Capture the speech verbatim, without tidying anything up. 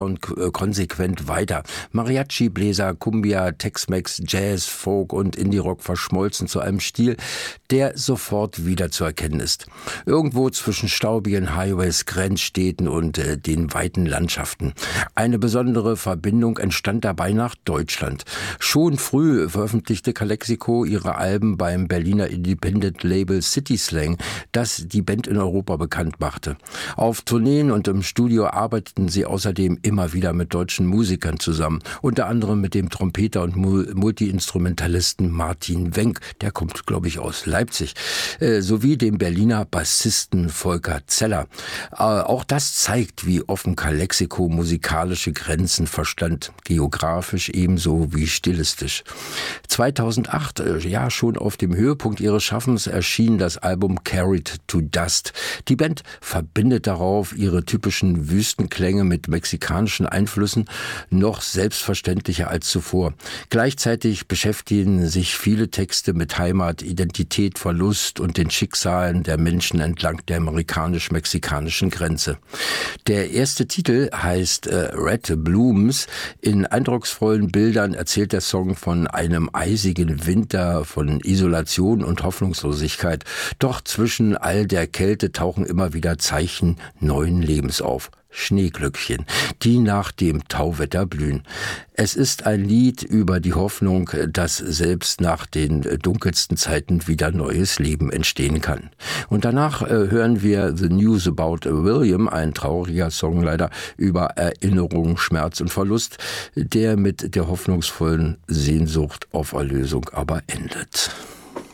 und konsequent weiter. Mariachi, Bläser, Cumbia, Tex-Mex, Jazz, Folk und Indie-Rock verschmolzen zu einem Stil, der sofort wieder zu erkennen ist. Irgendwo zwischen staubigen Highways, Grenzstädten und äh, den weiten Landschaften. Eine besondere Verbindung entstand dabei nach Deutschland. Schon früh veröffentlichte Calexico ihre Alben beim Berliner Independent-Label City Slang, das die Band in Europa bekannt machte. Auf Tourneen und im Studio arbeiteten sie außerdem immer wieder mit deutschen Musikern zusammen, unter anderem mit dem Trompeter und Multi-Instrumentalisten Martin Wenck, der kommt, glaube ich, aus Leipzig, äh, sowie dem Berliner Bassisten Volker Zeller. Äh, auch das zeigt, wie offen Calexico musikalische Grenzen verstand, geografisch ebenso wie stilistisch. zweitausendacht, äh, ja schon auf dem Höhepunkt ihres Schaffens, erschien das Album Carried to Dust. Die Band verbindet darauf ihre typischen Wüstenklänge mit mexikanischen Einflüssen noch selbstverständlicher als zuvor. Gleichzeitig beschäftigen sich viele Texte mit Heimat, Identität, Verlust und den Schicksalen der Menschen entlang der amerikanisch-mexikanischen Grenze. Der erste Titel heißt äh, Red Blooms. In eindrucksvollen Bildern erzählt der Song von einem eisigen Winter, von Isolation und Hoffnungslosigkeit. Doch zwischen all der Kälte tauchen immer wieder Zeichen neuen Lebens auf. Schneeglöckchen, die nach dem Tauwetter blühen. Es ist ein Lied über die Hoffnung, dass selbst nach den dunkelsten Zeiten wieder neues Leben entstehen kann. Und danach äh, hören wir The News About William, ein trauriger Song leider über Erinnerung, Schmerz und Verlust, der mit der hoffnungsvollen Sehnsucht auf Erlösung aber endet.